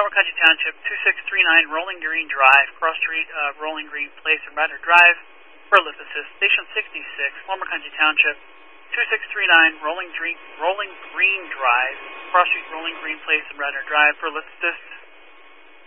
Lower Country Township, 2639 Rolling Green Drive, Cross Street, Rolling Green Place, and Radnor Drive, for a lift assist. Station 66, Lower Country Township, 2639 Rolling Green Drive, Cross Street, Rolling Green Place, and Radnor Drive, for a lift assist.